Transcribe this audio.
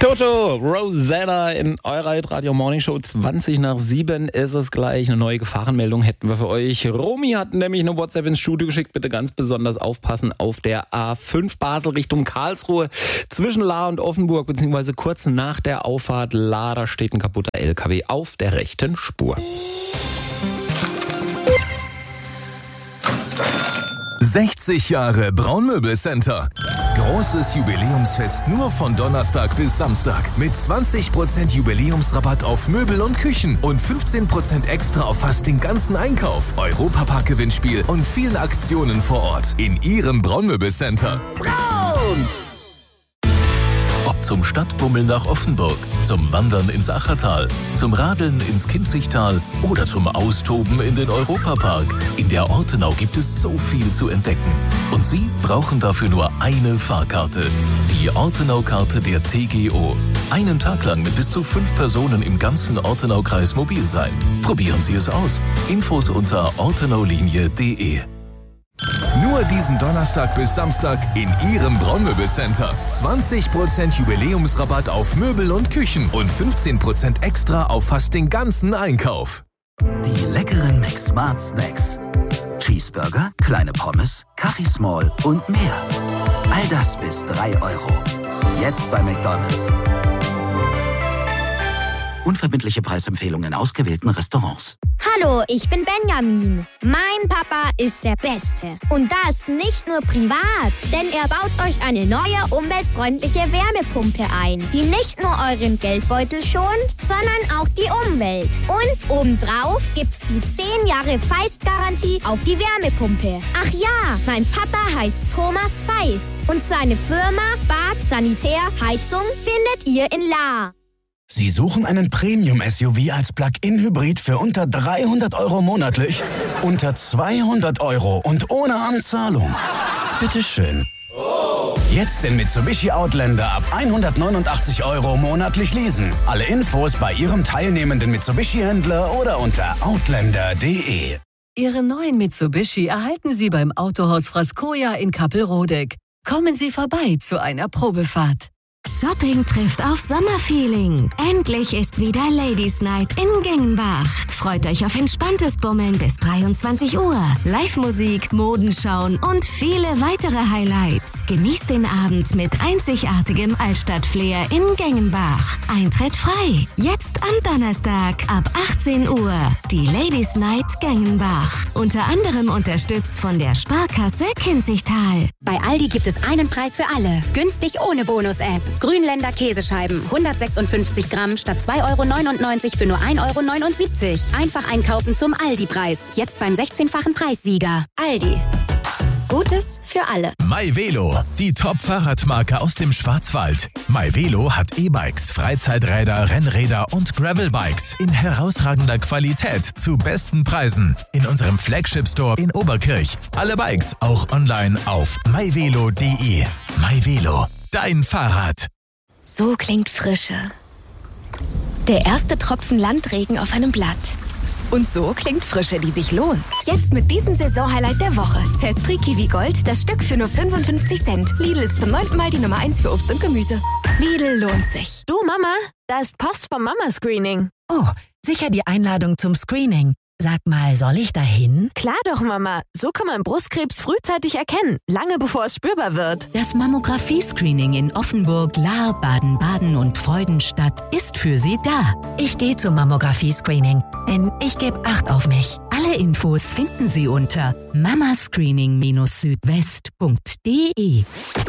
Toto, Rosanna in eurer Hit-Radio Morning Show. 20:07 ist es gleich. Eine neue Gefahrenmeldung hätten wir für euch. Romy hat nämlich eine WhatsApp ins Studio geschickt. Bitte ganz besonders aufpassen auf der A5 Basel Richtung Karlsruhe. Zwischen Lahr und Offenburg, beziehungsweise kurz nach der Auffahrt Lahr, da steht ein kaputter LKW auf der rechten Spur. 60 Jahre Braunmöbelcenter. Großes Jubiläumsfest nur von Donnerstag bis Samstag. Mit 20% Jubiläumsrabatt auf Möbel und Küchen und 15% extra auf fast den ganzen Einkauf. Europapark-Gewinnspiel und vielen Aktionen vor Ort. In Ihrem Braunmöbelcenter. Braun! Ob zum Stadtbummeln nach Offenburg, zum Wandern ins Achertal, zum Radeln ins Kinzigtal oder zum Austoben in den Europapark. In der Ortenau gibt es so viel zu entdecken. Und Sie brauchen dafür nur eine Fahrkarte. Die Ortenau-Karte der TGO. Einen Tag lang mit bis zu 5 Personen im ganzen Ortenau-Kreis mobil sein. Probieren Sie es aus. Infos unter ortenaulinie.de. Nur diesen Donnerstag bis Samstag in Ihrem Braunmöbelcenter. 20% Jubiläumsrabatt auf Möbel und Küchen und 15% extra auf fast den ganzen Einkauf. Die leckeren McSmart Snacks. Cheeseburger, kleine Pommes, Kaffee Small und mehr. All das bis 3 Euro. Jetzt bei McDonald's. Unverbindliche Preisempfehlungen in ausgewählten Restaurants. Hallo, ich bin Benjamin. Mein Papa ist der Beste. Und das nicht nur privat, denn er baut euch eine neue umweltfreundliche Wärmepumpe ein, die nicht nur euren Geldbeutel schont, sondern auch die Umwelt. Und obendrauf gibt's die 10 Jahre Feist-Garantie auf die Wärmepumpe. Ach ja, mein Papa heißt Thomas Feist und seine Firma Bad Sanitär Heizung findet ihr in Lahr. Sie suchen einen Premium-SUV als Plug-in-Hybrid für unter 300 Euro monatlich? Unter 200 Euro und ohne Anzahlung? Bitteschön. Jetzt den Mitsubishi Outlander ab 189 Euro monatlich leasen. Alle Infos bei Ihrem teilnehmenden Mitsubishi-Händler oder unter outlander.de. Ihre neuen Mitsubishi erhalten Sie beim Autohaus Frascoja in Kappelrodeck. Kommen Sie vorbei zu einer Probefahrt. Shopping trifft auf Sommerfeeling. Endlich ist wieder Ladies Night in Gengenbach. Freut euch auf entspanntes Bummeln bis 23 Uhr. Live-Musik, Modenschauen und viele weitere Highlights. Genießt den Abend mit einzigartigem Altstadt-Flair in Gengenbach. Eintritt frei. Jetzt am Donnerstag ab 18 Uhr. Die Ladies Night Gengenbach. Unter anderem unterstützt von der Sparkasse Kinzigtal. Bei Aldi gibt es einen Preis für alle. Günstig ohne Bonus-App. Grünländer Käsescheiben, 156 Gramm statt 2,99 € für nur 1,79 €. Einfach einkaufen zum Aldi-Preis. Jetzt beim 16-fachen Preissieger. Aldi. Gutes für alle. MyVelo, die Top-Fahrradmarke aus dem Schwarzwald. MyVelo hat E-Bikes, Freizeiträder, Rennräder und Gravelbikes in herausragender Qualität zu besten Preisen. In unserem Flagship-Store in Oberkirch. Alle Bikes auch online auf myvelo.de. MyVelo, dein Fahrrad. So klingt Frische. Der erste Tropfen Landregen auf einem Blatt. Und so klingt Frische, die sich lohnt. Jetzt mit diesem Saisonhighlight der Woche. Zespri Kiwi Gold, das Stück für nur 55 Cent. Lidl ist zum 9. Mal die Nummer 1 für Obst und Gemüse. Lidl lohnt sich. Du Mama, da ist Post vom Mama-Screening. Oh, sicher die Einladung zum Screening. Sag mal, soll ich da hin? Klar doch, Mama. So kann man Brustkrebs frühzeitig erkennen, lange bevor es spürbar wird. Das Mammographie-Screening in Offenburg, Lahr, Baden-Baden und Freudenstadt ist für Sie da. Ich gehe zum Mammographie-Screening, denn ich gebe Acht auf mich. Alle Infos finden Sie unter mamascreening-südwest.de.